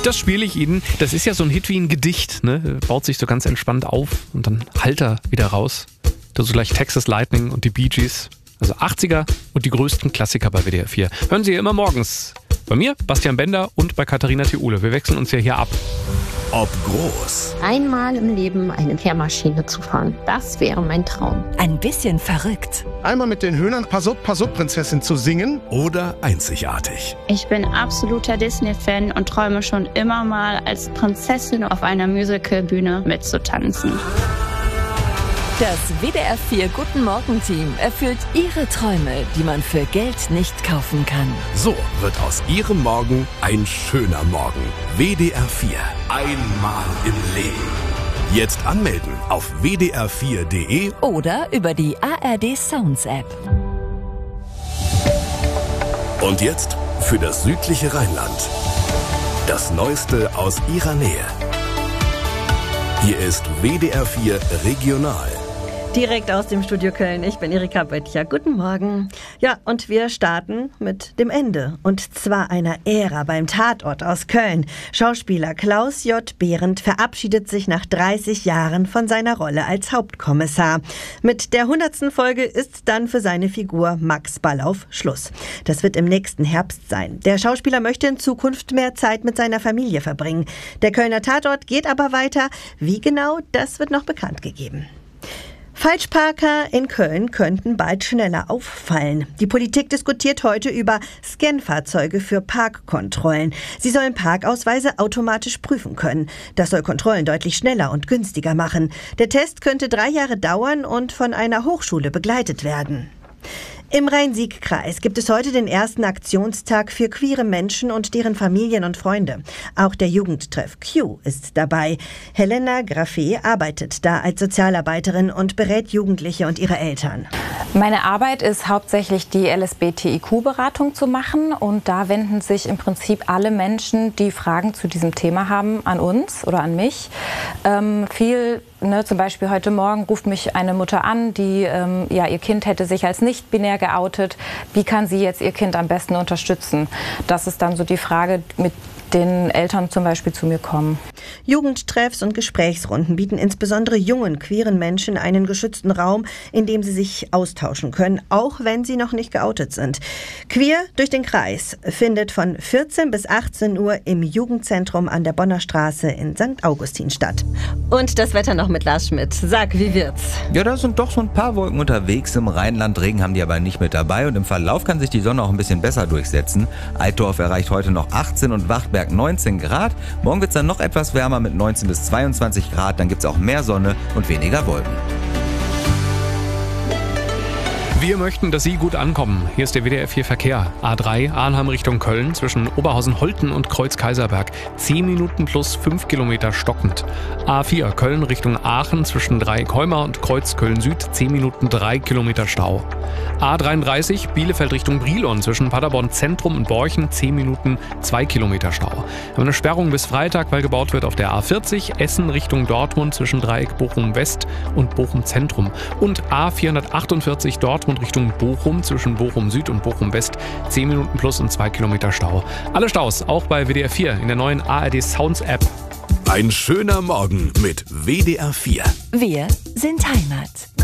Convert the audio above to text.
Das spiele ich Ihnen. Das ist ja so ein Hit wie ein Gedicht, ne? Baut sich so ganz entspannt auf und dann hallt er wieder raus. Da so gleich Texas Lightning und die Bee Gees. Also 80er und die größten Klassiker bei WDR 4. Hören Sie immer morgens. Bei mir, Bastian Bender, und bei Katharina Theule. Wir wechseln uns ja hier ab. Ob groß Einmal im Leben eine Kehrmaschine zu fahren, das wäre mein Traum. Ein bisschen verrückt. Einmal mit den Höhnern Pass up, Prinzessin zu singen. oder einzigartig. Ich bin absoluter Disney-Fan und träume schon immer mal, als Prinzessin auf einer Musicalbühne mitzutanzen. Das WDR 4 Guten Morgen-Team erfüllt Ihre Träume, die man für Geld nicht kaufen kann. So wird aus Ihrem Morgen ein schöner Morgen. WDR 4. Einmal im Leben. Jetzt anmelden auf wdr4.de. Oder über die ARD Sounds App. Und jetzt für das südliche Rheinland. Das Neueste aus Ihrer Nähe. Hier ist WDR 4 Regional. Direkt aus dem Studio Köln. Ich bin Erika Böttcher. Guten Morgen. Ja, und wir starten mit dem Ende. Und zwar einer Ära beim Tatort aus Köln. Schauspieler Klaus J. Behrendt verabschiedet sich nach 30 Jahren von seiner Rolle als Hauptkommissar. Mit der 100. Folge ist dann für seine Figur Max Ballauf Schluss. Das wird im nächsten Herbst sein. Der Schauspieler möchte in Zukunft mehr Zeit mit seiner Familie verbringen. Der Kölner Tatort geht aber weiter. Wie genau, das wird noch bekannt gegeben. Falschparker in Köln könnten bald schneller auffallen. Die Politik diskutiert heute über Scan-Fahrzeuge für Parkkontrollen. Sie sollen Parkausweise automatisch prüfen können. Das soll Kontrollen deutlich schneller und günstiger machen. Der Test könnte 3 Jahre dauern und von einer Hochschule begleitet werden. Im Rhein-Sieg-Kreis gibt es heute den ersten Aktionstag für queere Menschen und deren Familien und Freunde. Auch der Jugendtreff Q ist dabei. Helena Graffé arbeitet da als Sozialarbeiterin und berät Jugendliche und ihre Eltern. Meine Arbeit ist hauptsächlich die LSBTIQ-Beratung zu machen, und da wenden sich im Prinzip alle Menschen, die Fragen zu diesem Thema haben, an uns oder an mich. Zum Beispiel heute Morgen ruft mich eine Mutter an, die ihr Kind hätte sich als nicht binär geoutet. Wie kann sie jetzt ihr Kind am besten unterstützen? Das ist dann so die Frage, mit den Eltern zum Beispiel zu mir kommen. Jugendtreffs und Gesprächsrunden bieten insbesondere jungen, queeren Menschen einen geschützten Raum, in dem sie sich austauschen können, auch wenn sie noch nicht geoutet sind. Queer durch den Kreis findet von 14 bis 18 Uhr im Jugendzentrum an der Bonner Straße in St. Augustin statt. Und das Wetter noch mit Lars Schmidt. Sag, wie wird's? Ja, da sind doch so ein paar Wolken unterwegs. Im Rheinland Regen haben die aber nicht mit dabei. Und im Verlauf kann sich die Sonne auch ein bisschen besser durchsetzen. Altdorf erreicht heute noch 18 und Wachtberg 19 Grad. Morgen wird es dann noch etwas wärmer mit 19 bis 22 Grad. Dann gibt es auch mehr Sonne und weniger Wolken. Wir möchten, dass Sie gut ankommen. Hier ist der WDR 4 Verkehr. A3 Arnhem Richtung Köln zwischen Oberhausen-Holten und Kreuz-Kaiserberg. 10 Minuten plus 5 Kilometer stockend. A4 Köln Richtung Aachen zwischen Dreieck-Heumar und Kreuz Köln-Süd. 10 Minuten 3 Kilometer Stau. A33 Bielefeld Richtung Brilon zwischen Paderborn Zentrum und Borchen. 10 Minuten 2 Kilometer Stau. Wir haben eine Sperrung bis Freitag, weil gebaut wird auf der A40 Essen Richtung Dortmund zwischen Dreieck Bochum-West und Bochum-Zentrum. Und A448 Dortmund Richtung Bochum zwischen Bochum Süd und Bochum West. 10 Minuten plus und 2 Kilometer Stau. Alle Staus auch bei WDR 4 in der neuen ARD Sounds App. Ein schöner Morgen mit WDR 4. Wir sind Heimat.